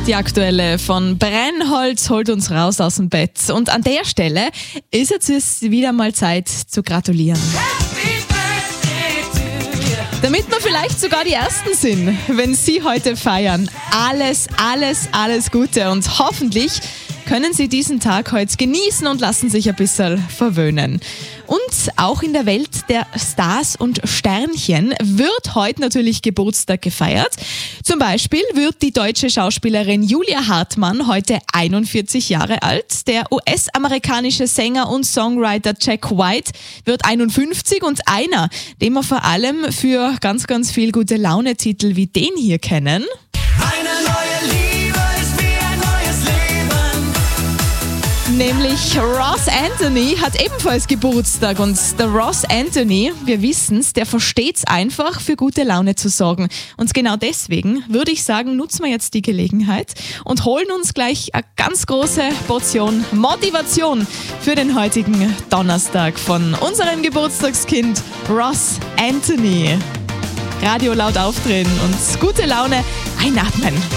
Die aktuelle von Brennholz holt uns raus aus dem Bett. Und an der Stelle ist jetzt wieder mal Zeit zu gratulieren. Damit wir vielleicht sogar die Ersten sind, wenn Sie heute feiern. Alles Gute und hoffentlich können Sie diesen Tag heute genießen und lassen sich ein bisschen verwöhnen. Und auch in der Welt der Stars und Sternchen wird heute natürlich Geburtstag gefeiert. Zum Beispiel wird die deutsche Schauspielerin Julia Hartmann heute 41 Jahre alt. Der US-amerikanische Sänger und Songwriter Jack White wird 51 und einer, den wir vor allem für ganz viel gute Laune-Titel wie den hier kennen. Eine neue Liebe ist wie ein neues Leben. Nämlich Ross Anthony hat ebenfalls Geburtstag und der Ross Anthony, wir wissen's, der versteht's einfach, für gute Laune zu sorgen. Und genau deswegen würde ich sagen, nutzen wir jetzt die Gelegenheit und holen uns gleich eine ganz große Portion Motivation für den heutigen Donnerstag von unserem Geburtstagskind Ross Anthony. Radio laut aufdrehen und gute Laune einatmen.